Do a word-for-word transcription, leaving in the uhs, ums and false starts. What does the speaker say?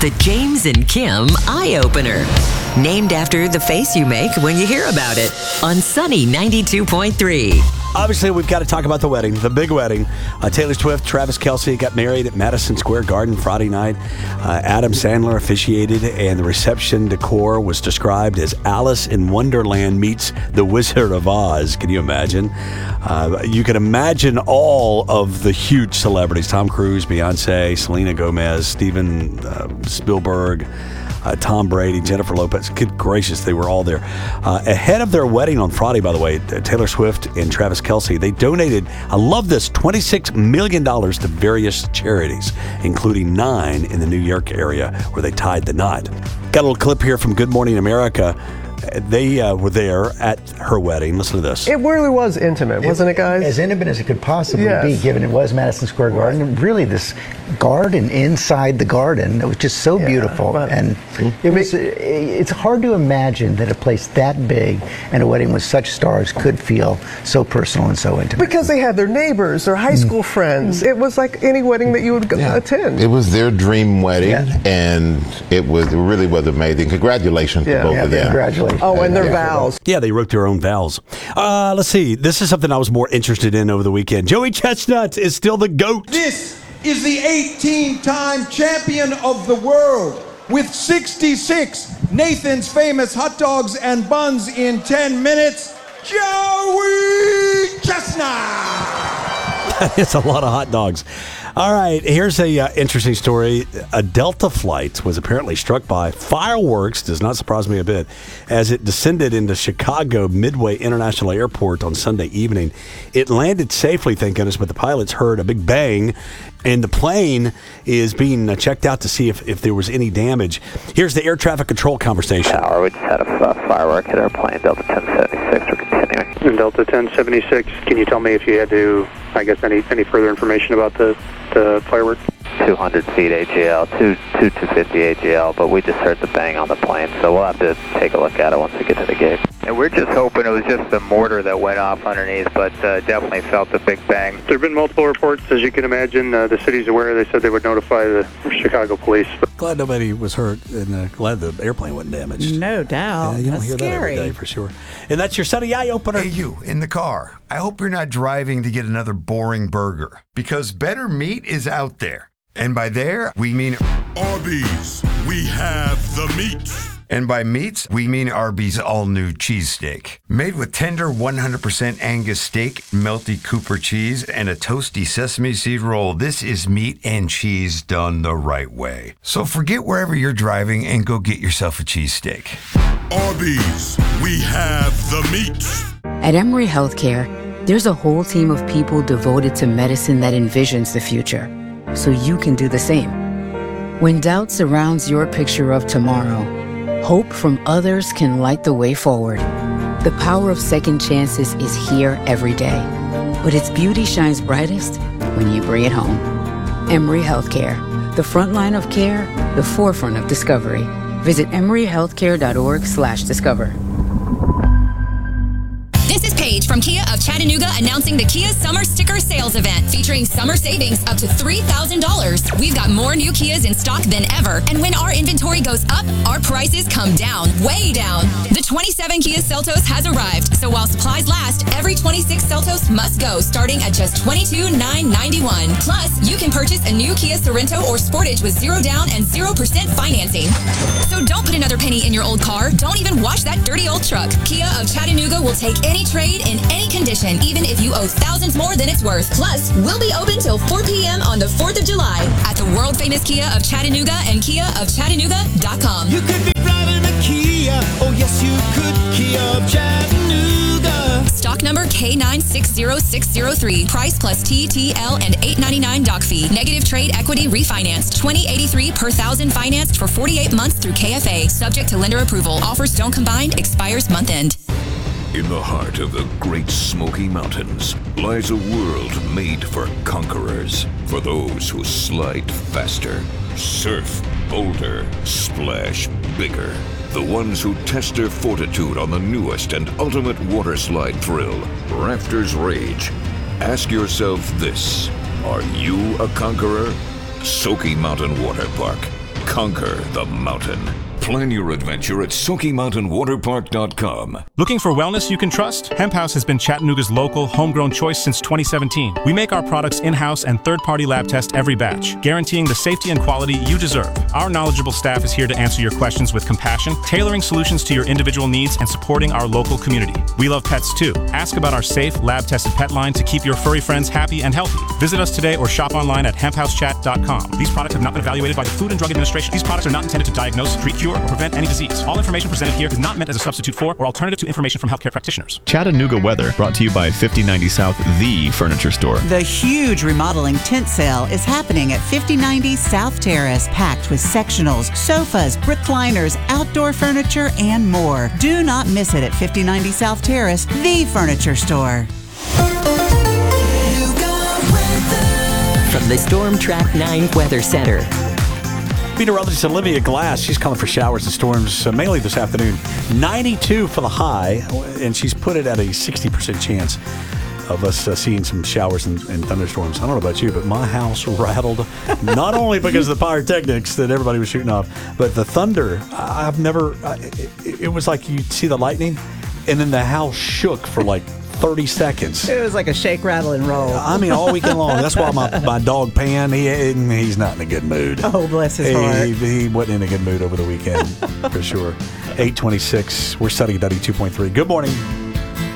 The James and Kim Eye Opener. Named after the face you make when you hear about it. On Sunny ninety-two point three. Obviously, we've got to talk about the wedding, the big wedding. Uh, Taylor Swift, Travis Kelce got married at Madison Square Garden Friday night. Uh, Adam Sandler officiated, and the reception decor was described as Alice in Wonderland meets The Wizard of Oz. Can you imagine? Uh, you can imagine all of the huge celebrities: Tom Cruise, Beyonce, Selena Gomez, Steven uh, Spielberg, Uh, Tom Brady, Jennifer Lopez. Good gracious, they were all there. Uh, ahead of their wedding on Friday, by the way, Taylor Swift and Travis Kelce, they donated, I love this, twenty-six million dollars to various charities, including nine in the New York area where they tied the knot. Got a little clip here from Good Morning America. They uh, were there at her wedding. Listen to this. It really was intimate, wasn't it, guys? As intimate as it could possibly yes. be, given it was Madison Square Garden. And really, this garden inside the garden, it was just so yeah, beautiful. And it was. It's hard to imagine that a place that big and a wedding with such stars could feel so personal and so intimate. Because they had their neighbors, their high school mm. friends. It was like any wedding that you would yeah. attend. It was their dream wedding, yeah. and it was it really was amazing. Congratulations yeah. to both yeah, of them. Congratulations. Oh, and their yeah. vows. Yeah, they wrote their own vows. Uh, let's see. This is something I was more interested in over the weekend. Joey Chestnut is still the GOAT. This is the eighteen-time champion of the world with sixty-six Nathan's Famous hot dogs and buns in ten minutes. Joey Chestnut! It's a lot of hot dogs. All right, here's a uh, interesting story. A Delta flight was apparently struck by fireworks, does not surprise me a bit, as it descended into Chicago Midway International Airport on Sunday evening. It landed safely, thank goodness, but the pilots heard a big bang, and the plane is being uh, checked out to see if, if there was any damage. Here's the air traffic control conversation. Tower, we just had a uh, firework hit our plane, Delta ten seventy-six. We're continuing. In Delta ten seventy-six, can you tell me if you had to, I guess, any any further information about the, the firework? two hundred feet A G L, two, two two fifty A G L, but we just heard the bang on the plane, so we'll have to take a look at it once we get to the gate. And we're just hoping it was just the mortar that went off underneath, but uh, definitely felt the big bang. There have been multiple reports, as you can imagine. Uh, the city's aware. They said they would notify the Chicago police. Glad nobody was hurt, and uh, glad the airplane wasn't damaged. No doubt. Yeah, you don't that's hear scary. that every day for sure. And that's your Sunny Eye Opener. Hey, you, in the car. I hope you're not driving to get another boring burger, because better meat is out there. And by there, we mean Arby's. We have the meat. And by meats, we mean Arby's all-new cheesesteak. Made with tender one hundred percent Angus steak, melty Cooper cheese, and a toasty sesame seed roll, this is meat and cheese done the right way. So forget wherever you're driving and go get yourself a cheesesteak. Arby's. We have the meat. At Emory Healthcare, there's a whole team of people devoted to medicine that envisions the future, so you can do the same. When doubt surrounds your picture of tomorrow, hope from others can light the way forward. The power of second chances is here every day, but its beauty shines brightest when you bring it home. Emory Healthcare, the front line of care, the forefront of discovery. Visit emory healthcare dot org slash discover. This is Paige from Kia of Chattanooga announcing the Kia Summer Sticker Sales Event featuring summer savings up to three thousand dollars. We've got more new Kias in stock than ever, and when our inventory goes up, our prices come down, way down. The twenty-seven Kia Seltos has arrived, so while supplies last, every twenty-six Seltos must go, starting at just twenty-two thousand nine hundred ninety-one dollars. Plus, you can purchase a new Kia Sorento or Sportage with zero down and zero percent financing. So don't put another penny in your old car. Don't even wash that dirty old truck. Kia of Chattanooga will take any trade in any condition, even if you owe thousands more than it's worth. Plus, we'll be open till four p.m. on the fourth of July at the world famous Kia of Chattanooga and kia of chattanooga dot com. You could be driving a Kia, oh yes you could, Kia of Chattanooga. Stock number K nine six zero six zero three. Price plus T T L and eight ninety-nine doc fee. Negative trade equity refinanced. twenty eighty-three per thousand financed for forty-eight months through K F A. Subject to lender approval. Offers don't combine. Expires month end. In the heart of the Great Smoky Mountains lies a world made for conquerors, for those who slide faster, surf bolder, splash bigger. The ones who test their fortitude on the newest and ultimate water slide thrill, Rafters Rage. Ask yourself this: are you a conqueror? Smoky Mountain Water Park. Conquer the mountain. Plan your adventure at Smoky Mountain Water Park dot com. Looking for wellness you can trust? Hemp House has been Chattanooga's local, homegrown choice since twenty seventeen. We make our products in-house and third-party lab test every batch, guaranteeing the safety and quality you deserve. Our knowledgeable staff is here to answer your questions with compassion, tailoring solutions to your individual needs and supporting our local community. We love pets too. Ask about our safe, lab-tested pet line to keep your furry friends happy and healthy. Visit us today or shop online at hemp house chat dot com. These products have not been evaluated by the Food and Drug Administration. These products are not intended to diagnose, treat, cure, or prevent any disease. All information presented here is not meant as a substitute for or alternative to information from healthcare practitioners. Chattanooga weather brought to you by fifty ninety South, the furniture store. The huge remodeling tent sale is happening at fifty ninety South Terrace, packed with sectionals, sofas, recliners, outdoor furniture, and more. Do not miss it at fifty ninety South Terrace, the furniture store. From the Storm Track nine Weather Center. Meteorologist Olivia Glass, she's calling for showers and storms uh, mainly this afternoon. ninety-two for the high, and she's put it at a sixty percent chance of us uh, seeing some showers and, and thunderstorms. I don't know about you, but my house rattled, not only because of the pyrotechnics that everybody was shooting off, but the thunder. I've never, uh, it, it was like you'd see the lightning, and then the house shook for like thirty seconds. It was like a shake, rattle, and roll. I mean, all weekend long. That's why my, my dog Pan, he he's not in a good mood. Oh, bless his he, heart. He, he wasn't in a good mood over the weekend, for sure. eight twenty-six, we're studying ninety-two point three. Good morning.